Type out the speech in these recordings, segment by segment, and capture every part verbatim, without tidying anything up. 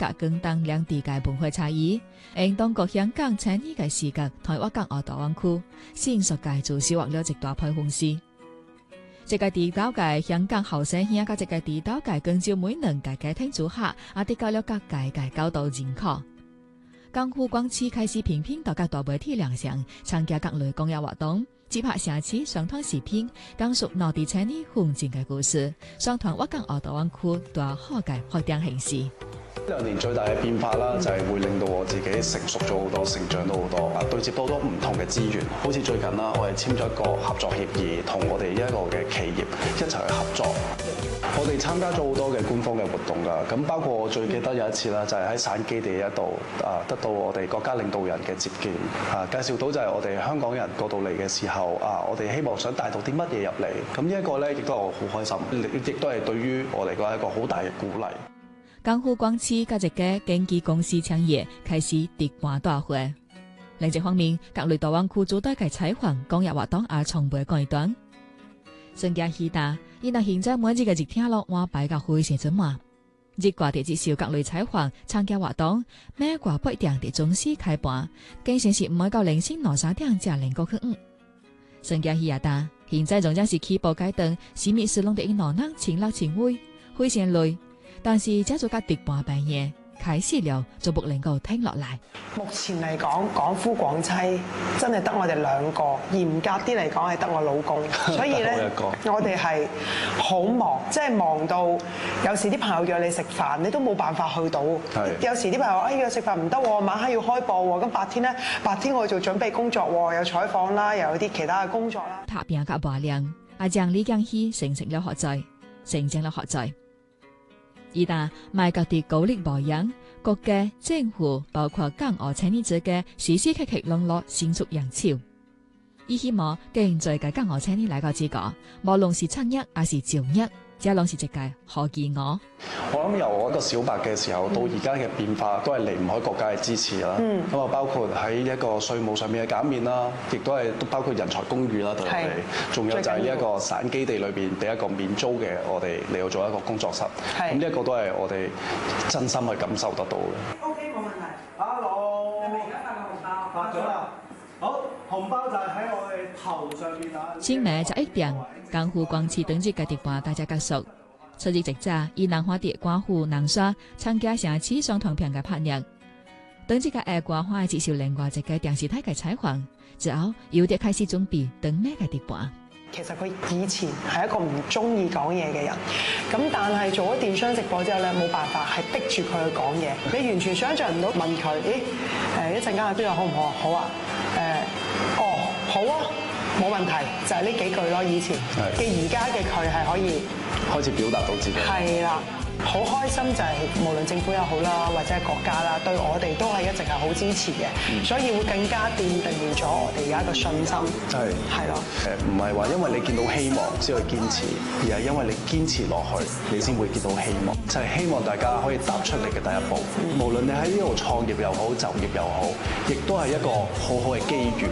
甲更當兩地嘅文化差異，應當國香港青年嘅視覺同我港澳大灣區新世界做小畫了一大批風勢。一個地道嘅香港後生兄，甲一個地道嘅廣州每兩個家庭組合，也得到了各界嘅高度認可。江湖廣司開始頻頻到各大媒體亮相，參加各類公益活動，接拍城市上傳視頻，講述內地青年奮進嘅故事，上傳我港澳大灣區大好嘅發展形勢。 兩年最大嘅變化啦，就係會令到我自己成熟咗好多，成長到好多，啊對接到好多唔同嘅資源。好似最近啦，我哋簽咗一個合作協議，同我哋一個嘅企業一齊去合作。我哋參加咗好多嘅官方嘅活動㗎，咁包括我最記得有一次啦，就係喺省基地一度啊，得到我哋國家領導人嘅接見啊，介紹到就係我哋香港人過到嚟嘅時候啊，我哋希望想帶到啲乜嘢入嚟，咁呢一個咧亦都係我好開心，亦都係對於我嚟講係一個好大嘅鼓勵。 江湖廣司甲一個經紀公司青葉開始直播大會。另一方面，各類大灣區組隊嘅採訪公益活動也從未間斷。新加坡大，伊那現在每一個熱聽落話擺個會成怎嘛？熱掛地接受各類採訪參加活動，每掛不一定地總時開播，經常是唔會到凌晨兩三點才能夠去五。新加坡也大，現在仲將是起步階段，史密斯攏得伊兩人情樂情會，非常累。但是這做個直播半夜開始了，就不能夠停落來。 目前嚟講，廣夫廣妻真係得我哋兩個，嚴格啲嚟講係得我老公，所以咧我哋係好忙，即係忙到有時啲朋友約你食飯，你都冇辦法去到。有時啲朋友哎約食飯唔得喎，晚黑要開播喎，咁白天咧白天我做準備工作喎，有採訪啦，又有啲其他嘅工作啦。 拍片及華亮，阿將李江熙成成了何在，成成了何在。而但賣各地高力保養，各嘅政府包括港澳青年者嘅時時刻刻籠絡迅速人潮。伊希望現在嘅港澳青年來個知覺，無論是親日還是朝日，這攏是一個好見我。 我諗由我一個小白嘅時候到而家嘅變化，都係離唔開國家嘅支持啦。咁啊、嗯，包括喺一個稅務上面嘅減免啦，亦都係都包括人才公寓啦，對我哋。仲有就係呢一個省基地裏邊俾一個免租嘅，我哋嚟到做一個工作室。咁呢一個都係我哋真心去感受得到嘅。 O K， 冇問題。 Hello， 係咪而家發個紅包？ 發咗啦。好，紅包就係喺我哋頭上邊啊。 清明就一點，江湖廣司等住嘅直播大家結束。出席即日以南花蝶刮胡南沙參加城市上團片嘅拍攝，等住嘅誒刮花接受另外一個電視台嘅採訪，之後要啲開始準備等咩嘅直播。 其實佢以前係一個唔中意講嘢嘅人，咁但係做咗電商直播之後咧，冇辦法係逼住佢去講嘢，你完全想像唔到。問佢，咦誒一陣間去邊度好唔好啊？好啊，誒、呃、哦好啊，冇問題，就係、是、呢幾句咯。以前嘅而家嘅佢係可以開始表達到自己， 係啦，好開心就係無論政府又好啦，或者係國家啦，對我哋都係一直係好支持嘅，嗯、所以會更加奠定咗我哋有一個信心。係係咯， 誒唔係話因為你見到希望先去堅持，而係因為你堅持落去，你先會見到希望。就係、是、希望大家可以踏出嚟嘅第一步，嗯、無論你喺呢度創業又好，就業又好，亦都係一個好好嘅機遇。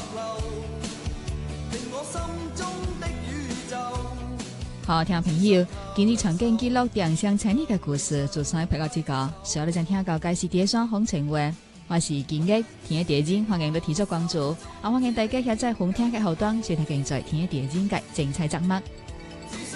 好聽朋友，今日曾經記錄電商青年嘅故事，做晒拍個知覺。所有你想聽到嘅是電商行情話，我是今日聽電影，歡迎你提出關注。啊，歡迎大家下載好聽嘅後端，收聽現在聽電影嘅精彩節目。